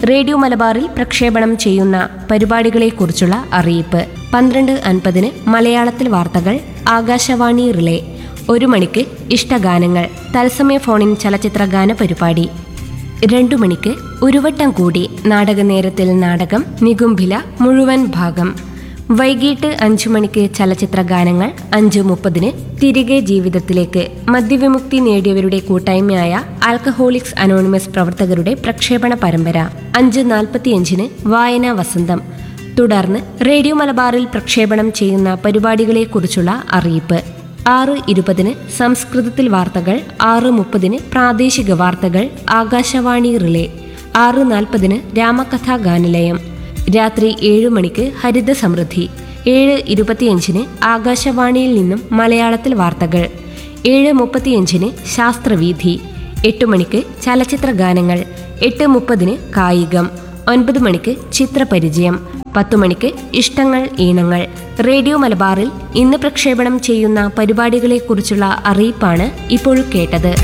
Radio മലബാറിൽ പ്രക്ഷേപണം ചെയ്യുന്ന പരിപാടികളെക്കുറിച്ചുള്ള അറിയിപ്പ്. 12:50 മലയാളത്തിൽ വാർത്തകൾ, ആകാശവാണി റിലേ. 1 മണിക്ക് ഇഷ്ടഗാനങ്ങൾ, തത്സമയ ഫോണിൻ ചലച്ചിത്ര ഗാന പരിപാടി. 2 മണിക്ക് ഒരുവട്ടം കൂടി നാടകനേരത്തിൽ നാടകം നികുംഭില മുഴുവൻ ഭാഗം. വൈകിട്ട് 5 മണിക്ക് ചലച്ചിത്ര ഗാനങ്ങൾ. 5:30 തിരികെ ജീവിതത്തിലേക്ക്, മദ്യവിമുക്തി നേടിയവരുടെ കൂട്ടായ്മയായ ആൽക്കഹോളിക്സ് അനോണിമസ് പ്രവർത്തകരുടെ പ്രക്ഷേപണ പരമ്പര. 5:45 വായനാ വസന്തം. തുടർന്ന് റേഡിയോ മലബാറിൽ പ്രക്ഷേപണം ചെയ്യുന്ന പരിപാടികളെക്കുറിച്ചുള്ള അറിയിപ്പ്. 6:20 സംസ്കൃതത്തിൽ വാർത്തകൾ. 6:30 പ്രാദേശിക വാർത്തകൾ, ആകാശവാണി റിലേ. 6:40 രാമകഥാ ഗാനലയം. രാത്രി 7 മണിക്ക് ഹരിത സമൃദ്ധി. 7:25 ആകാശവാണിയിൽ നിന്നും മലയാളത്തിൽ വാർത്തകൾ. 7:35 ശാസ്ത്രവീഥി. 8 മണിക്ക് ചലച്ചിത്ര ഗാനങ്ങൾ. 8:30 കായികം. 9 മണിക്ക് ചിത്രപരിചയം. 10 മണിക്ക് ഇഷ്ടങ്ങൾ ഈണങ്ങൾ. റേഡിയോ മലബാറിൽ ഇന്ന് പ്രക്ഷേപണം ചെയ്യുന്ന പരിപാടികളെക്കുറിച്ചുള്ള അറിയിപ്പാണ് ഇപ്പോൾ കേട്ടത്.